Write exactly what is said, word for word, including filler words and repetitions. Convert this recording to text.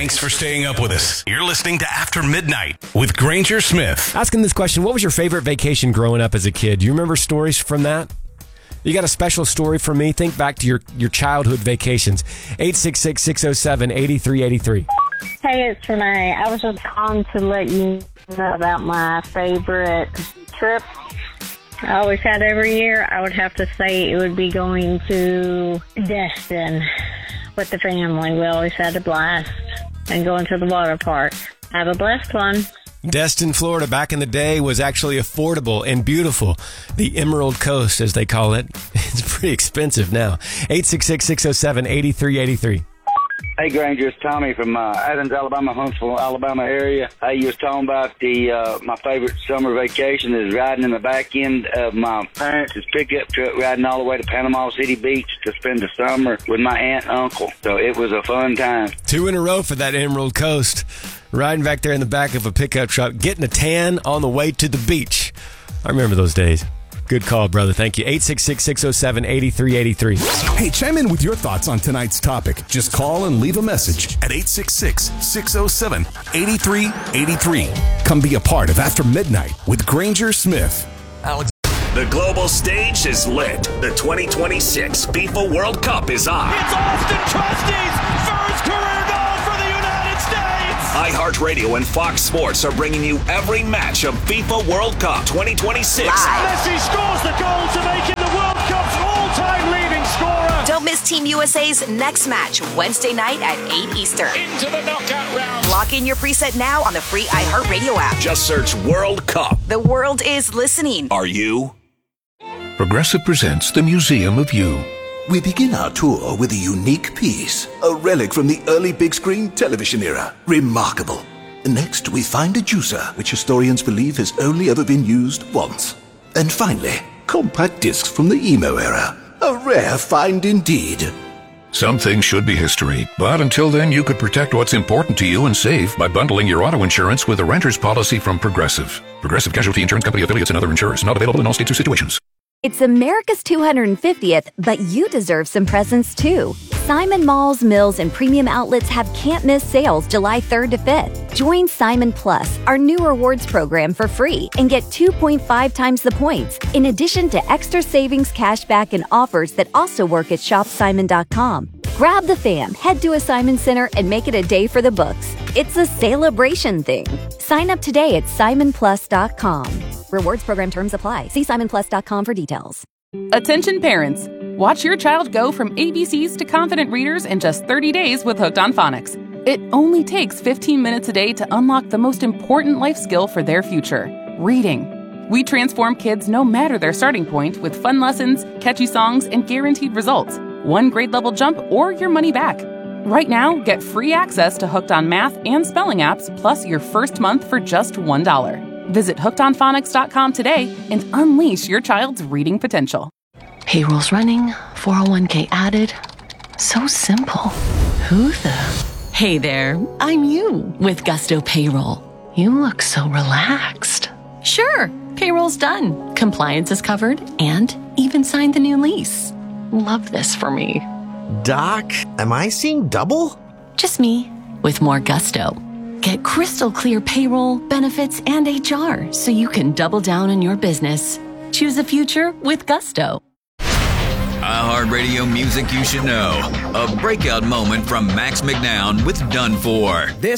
Thanks for staying up with us. You're listening to After Midnight with Granger Smith. Asking this question, what was your favorite vacation growing up as a kid? Do you remember stories from that? You got a special story for me? Think back to your, your childhood vacations. eight six six, six oh seven, eight three eight three. Hey, it's Renee. I was just calling to let you know about my favorite trip I always had every year. I would have to say it would be going to Destin with the family. We always had a blast and going to the water park. Have a blessed one. Destin, Florida, back in the day, was actually affordable and beautiful. The Emerald Coast, as they call it. It's pretty expensive now. eight six six, six oh seven, eight three eight three. Hey, Granger, it's Tommy from uh, Athens, Alabama, Huntsville, Alabama area. Hey, you was talking about the uh, my favorite summer vacation is riding in the back end of my parents' pickup truck, riding all the way to Panama City Beach to spend the summer with my aunt and uncle. So it was a fun time. Two in a row for that Emerald Coast. Riding back there in the back of a pickup truck, getting a tan on the way to the beach. I remember those days. Good call, brother. Thank you. eight six six, six oh seven, eight three eight three. Hey, chime in with your thoughts on tonight's topic. Just call and leave a message at eight six six, six oh seven, eight three eight three. Come be a part of After Midnight with Granger Smith. Alex. The global stage is lit. The twenty twenty-six FIFA World Cup is on. It's Austin Trusty's first career goal for the United States. iHeartRadio and Fox Sports are bringing you every match of FIFA World Cup twenty twenty-six. Messi scores the goal to make him the World Cup's all-time leading scorer. Don't miss Team U S A's next match, Wednesday night at eight Eastern. Into the knockout round. Lock in your preset now on the free iHeartRadio app. Just search World Cup. The world is listening. Are you? Progressive presents The Museum of You. We begin our tour with a unique piece, a relic from the early big screen television era. Remarkable. Next, we find a juicer, which historians believe has only ever been used once. And finally, compact discs from the emo era. A rare find indeed. Some things should be history, but until then, you could protect what's important to you and save by bundling your auto insurance with a renter's policy from Progressive. Progressive Casualty Insurance Company affiliates and other insurers. Not available in all states or situations. It's America's two hundred fiftieth, but you deserve some presents too. Simon Malls, Mills, and Premium Outlets have can't-miss sales July third to fifth. Join Simon Plus, our new rewards program, for free and get two point five times the points, in addition to extra savings, cashback, and offers that also work at shop simon dot com. Grab the fam, head to a Simon Center, and make it a day for the books. It's a celebration thing. Sign up today at simon plus dot com. Rewards program terms apply. See simon plus dot com for details. Attention parents. Watch your child go from A B Cs to confident readers in just thirty days with Hooked on Phonics. It only takes fifteen minutes a day to unlock the most important life skill for their future, reading. We transform kids no matter their starting point with fun lessons, catchy songs, and guaranteed results. One grade level jump or your money back. Right now, get free access to Hooked on Math and Spelling apps, plus your first month for just one dollar. Visit hooked on phonics dot com today and unleash your child's reading potential. Payroll's running, four oh one k added. So simple. Who the? Hey there, I'm you with Gusto Payroll. You look so relaxed. Sure, payroll's done. Compliance is covered and even signed the new lease. Love this for me. Doc, am I seeing double? Just me with more Gusto. Get crystal clear payroll, benefits, and H R so you can double down on your business. Choose a future with Gusto. iHeartRadio music you should know. A breakout moment from Max McNown with Done For. This